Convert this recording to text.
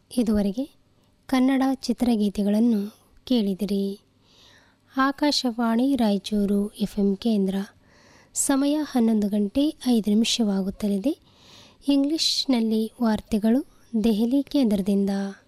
ಇದುವರೆಗೆ ಕನ್ನಡ ಚಿತ್ರಗೀತೆಗಳನ್ನು ಕೇಳಿದಿರಿ. ಆಕಾಶವಾಣಿ ರಾಯಚೂರು FM ಕೇಂದ್ರ. ಸಮಯ 11:05 ವಾಗುತ್ತಲಿದೆ. ಇಂಗ್ಲಿಷ್ನಲ್ಲಿ ವಾರ್ತೆಗಳು ದೆಹಲಿ ಕೇಂದ್ರದಿಂದ.